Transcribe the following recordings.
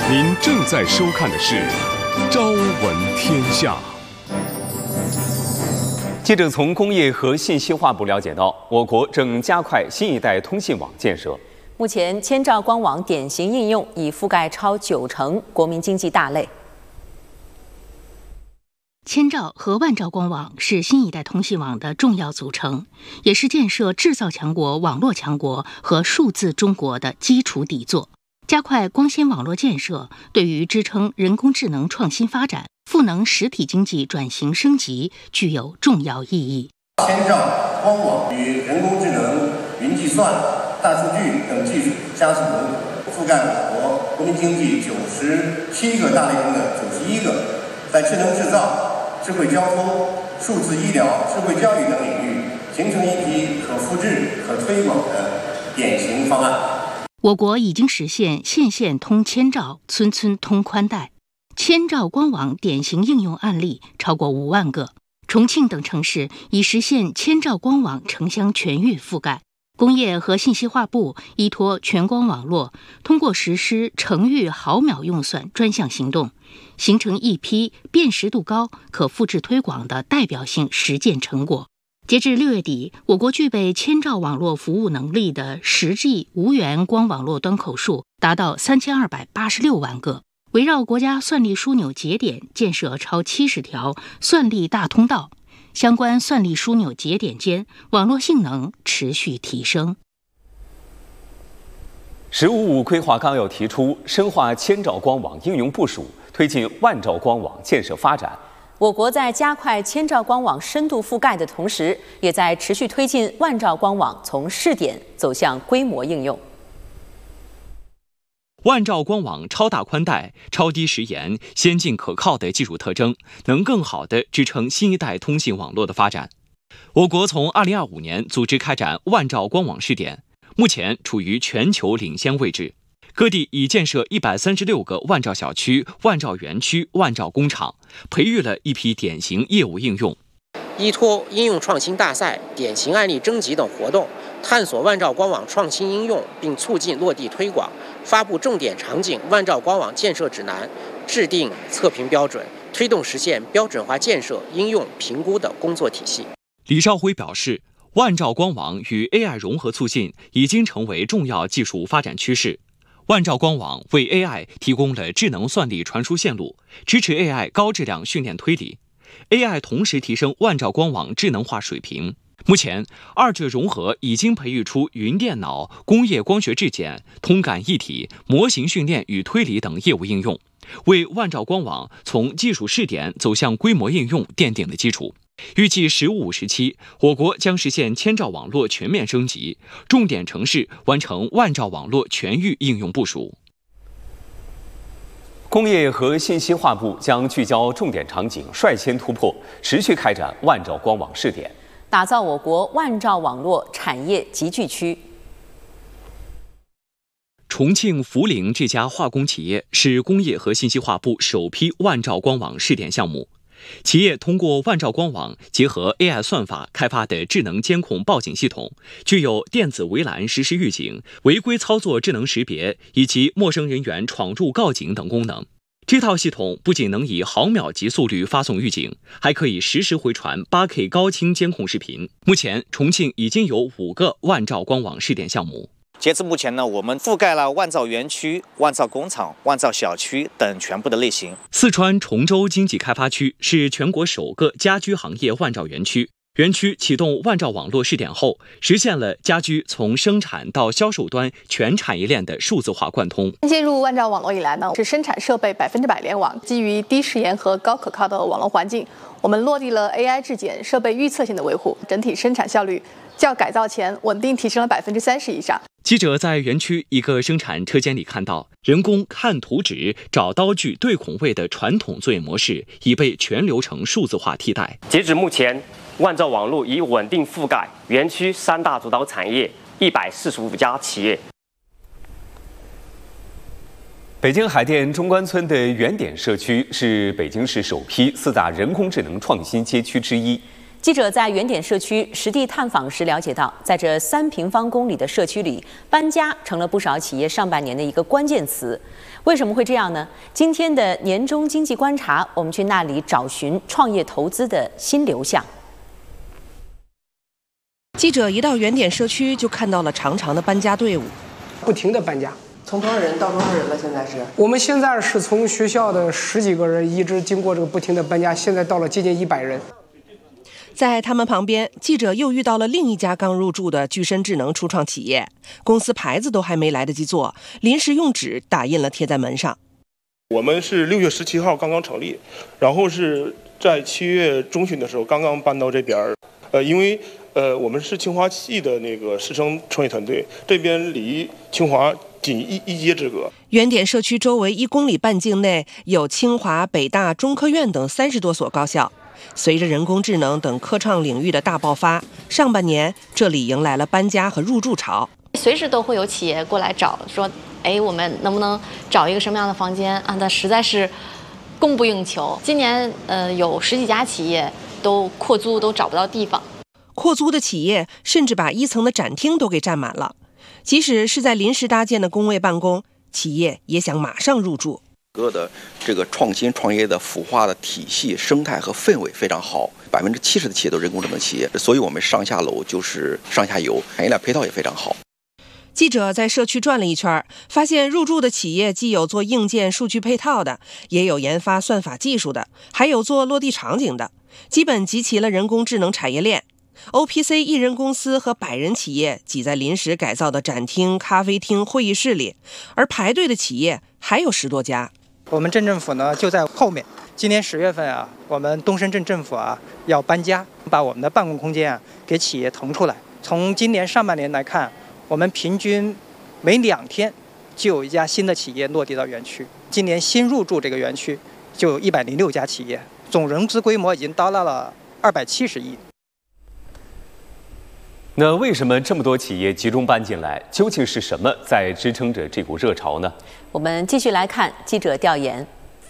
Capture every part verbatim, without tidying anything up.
您正在收看的是《朝闻天下》。 记者从工业和信息化部了解到，我国正加快新一代通信网建设。 目前，千兆光网典型应用已覆盖超九成国民经济大类。 千兆和万兆光网是新一代通信网的重要组成，也是建设制造强国、网络强国和数字中国的基础底座。加快光纤网络建设，对于支撑人工智能创新发展、赋能实体经济转型升级具有重要意义。 千兆光网与人工智能、云计算、大数据等技术加速融合，覆盖我国国民经济九十七个大类中的九十一个，在智能制造、智慧交通、数字医疗、智慧教育等领域，形成一批可复制、可推广的典型方案。 我国已经实现县县通千兆、村村通宽带，千兆光网典型应用案例超过五万个。重庆等城市已实现千兆光网城乡全域覆盖。工业和信息化部依托全光网络，通过实施城域毫秒用算专项行动，形成一批辨识度高、可复制推广的代表性实践成果。截至六月底，我国具备千兆网络服务能力的实际无源光网络端口数达到三千二百八十六万个。围绕国家算力枢纽节点建设超七十条算力大通道，相关算力枢纽节点间网络性能持续提升。 十五五规划纲要提出，深化千兆光网应用部署，推进万兆光网建设发展。 我国在加快千兆光网深度覆盖的同时，也在持续推进万兆光网从试点走向规模应用。 万兆光网超大宽带、超低时延、先进可靠的技术特征，能更好地支撑新一代通信网络的发展。我国从二零二五年组织开展万兆光网试点，目前处于全球领先位置。各地已建设一百三十六个万兆小区、万兆园区、万兆工厂，培育了一批典型业务应用。 依托应用创新大赛、典型案例征集等活动，探索万兆光网创新应用，并促进落地推广，发布重点场景万兆光网建设指南，制定测评标准，推动实现标准化建设、应用评估的工作体系。 李少辉表示，万兆光网与 A I 融合促进已经成为重要技术发展趋势。万兆光网为 A I 提供了智能算力传输线路，支持 A I 高质量训练推理。A I 同时提升万兆光网智能化水平。目前，二者融合已经培育出云电脑、工业光学质检、通感一体、模型训练与推理等业务应用，为万兆光网从技术试点走向规模应用奠定了基础。预计“十五五”时期，我国将实现千兆网络全面升级，重点城市完成万兆网络全域应用部署。 工业和信息化部将聚焦重点场景，率先突破，持续开展万兆光网试点， 打造我国万兆网络产业集聚区。 重庆涪陵这家化工企业是工业和信息化部首批万兆光网试点项目。企业通过万兆光网结合 A I 算法开发的智能监控报警系统，具有电子围栏实时预警、违规操作智能识别以及陌生人员闯入告警等功能。这套系统不仅能以毫秒级速率发送预警，还可以实时回传 八K 高清监控视频。目前，重庆已经有五个万兆光网试点项目。 截至目前呢，我们覆盖了万兆园区、万兆工厂、万兆小区等全部的类型。 四川崇州经济开发区是全国首个家居行业万兆园区。园区启动万兆网络试点后，实现了家居从生产到销售端全产业链的数字化贯通。 进入万兆网络以来呢，是生产设备百分之百联网，基于低时延和高可靠的网络环境，我们落地了 A I 质检、设备预测性的维护，整体生产效率较改造前稳定提升了百分之三十以上。 记者在园区一个生产车间里看到，人工看图纸、找刀具、对孔位的传统作业模式已被全流程数字化替代。 截止目前，万兆网络已稳定覆盖园区三大主导产业一百四十五家企业。 北京海淀中关村的原点社区是北京市首批四大人工智能创新街区之一。 记者在原点社区实地探访时了解到，在这三平方公里的社区里，搬家成了不少企业上半年的一个关键词。为什么会这样呢？今天的年终经济观察，我们去那里找寻创业投资的新流向。 记者一到原点社区，就看到了长长的搬家队伍， 不停的搬家。 从多少人到多少人了？现在是我们现在是从学校的十几个人，一直经过这个不停的搬家，现在到了接近一百人。 在他们旁边，记者又遇到了另一家刚入驻的具身智能初创企业，公司牌子都还没来得及做，临时用纸打印了贴在门上。 我们是六月十七号刚刚成立，然后是在七月中旬的时候刚刚搬到这边。呃，因为呃我们是清华系的那个师生创业团队，这边离清华仅一一街之隔。 原点社区周围一公里半径内有清华、北大、中科院等三十多所高校。随着人工智能等科创领域的大爆发，上半年这里迎来了搬家和入驻潮。 随时都会有企业过来找，说，哎，我们能不能找一个什么样的房间啊？那实在是供不应求。今年呃有十几家企业都扩租，都找不到地方。 扩租的企业甚至把一层的展厅都给占满了。即使是在临时搭建的工位办公，企业也想马上入驻。 整个的这个创新创业的孵化的体系、生态和氛围非常好，百分之七十的企业都是人工智能企业，所以我们上下楼就是上下游，产业链配套也非常好。 记者在社区转了一圈，发现入驻的企业既有做硬件数据配套的，也有研发算法技术的，还有做落地场景的，基本集齐了人工智能产业链。O P C 一人公司和百人企业挤在临时改造的展厅、咖啡厅、会议室里，而排队的企业还有十多家。 我们镇政府呢就在后面。今年十月份啊，我们东深镇政府啊要搬家，把我们的办公空间啊给企业腾出来。从今年上半年来看，我们平均每两天就有一家新的企业落地到园区。今年新入驻这个园区就有一百零六家企业，总融资规模已经达到了二百七十亿。 那为什么这么多企业集中搬进来？究竟是什么在支撑着这股热潮呢？ 我们继续来看记者调研。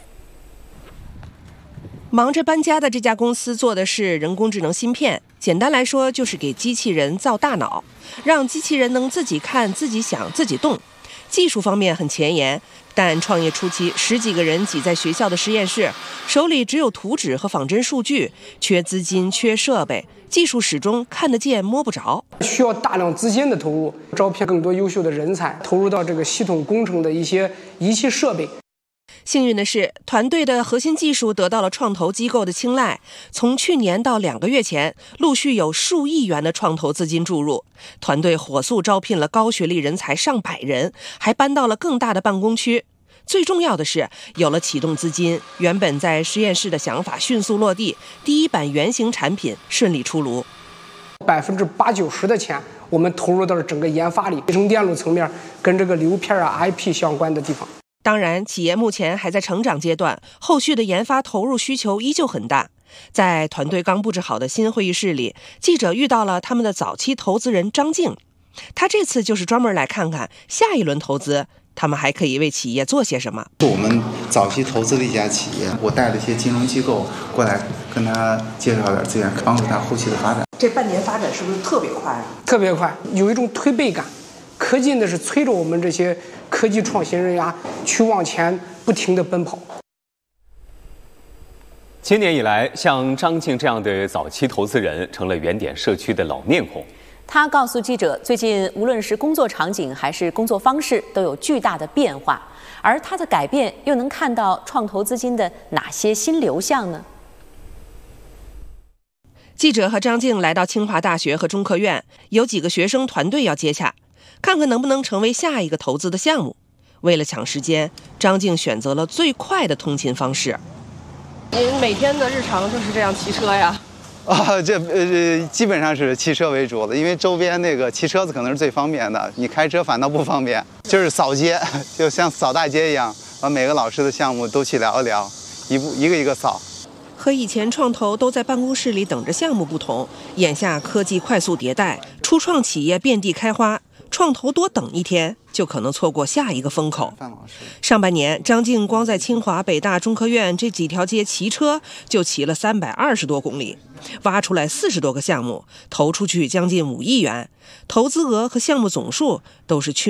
忙着搬家的这家公司做的是人工智能芯片，简单来说就是给机器人造大脑，让机器人能自己看、自己想、自己动。技术方面很前沿，但创业初期十几个人挤在学校的实验室，手里只有图纸和仿真数据，缺资金、缺设备，技术始终看得见摸不着， 需要大量资金的投入，招聘更多优秀的人才，投入到这个系统工程的一些仪器设备。 幸运的是，团队的核心技术得到了创投机构的青睐。从去年到两个月前，陆续有数亿元的创投资金注入，团队火速招聘了高学历人才上百人，还搬到了更大的办公区。最重要的是，有了启动资金，原本在实验室的想法迅速落地，第一版原型产品顺利出炉。 百分之八九十的钱，我们投入到了整个研发里，集成电路层面跟这个流片啊、I P 相关的地方。 当然，企业目前还在成长阶段，后续的研发投入需求依旧很大。在团队刚布置好的新会议室里，记者遇到了他们的早期投资人张静，他这次就是专门来看看下一轮投资，他们还可以为企业做些什么。 我们早期投资的一家企业，我带了一些金融机构过来跟他介绍点资源，帮助他后期的发展。 这半年发展是不是特别快啊？ 特别快，有一种推背感。科技呢是催着我们这些科技创新人呀去往前不停地奔跑。 今年以来，像张静这样的早期投资人成了原点社区的老面孔。 他告诉记者，最近无论是工作场景还是工作方式都有巨大的变化，而他的改变又能看到创投资金的哪些新流向呢？ 记者和张静来到清华大学和中科院，有几个学生团队要接洽，看看能不能成为下一个投资的项目。为了抢时间，张静选择了最快的通勤方式。 您每天的日常就是这样骑车呀？ 啊，这呃基本上是骑车为主的，因为周边那个骑车子可能是最方便的，你开车反倒不方便。就是扫街，就像扫大街一样，把每个老师的项目都去聊一聊，一步一个一个扫。 和以前创投都在办公室里等着项目不同，眼下科技快速迭代，初创企业遍地开花， 创投多等一天，就可能错过下一个风口。上半年，张静光在清华、北大、中科院这几条街骑车就骑了三百二十多公里，挖出来四十多个项目，投出去将近五亿元，投资额和项目总数都是去